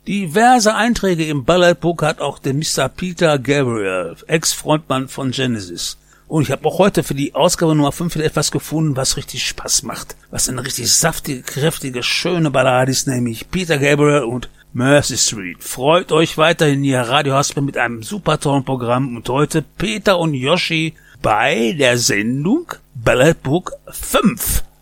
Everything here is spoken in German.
Diverse Einträge im Ballad Book hat auch der Mr. Peter Gabriel, Ex-Frontmann von Genesis. Und ich habe auch heute für die Ausgabe Nummer 5 wieder etwas gefunden, was richtig Spaß macht. Was eine richtig saftige, kräftige, schöne Ballade ist, nämlich Peter Gabriel und Mercy Street. Freut euch weiterhin hier Radio Hasper mit einem super tollen Programm und heute Peter und Yoshi bei der Sendung Ballad Book 5.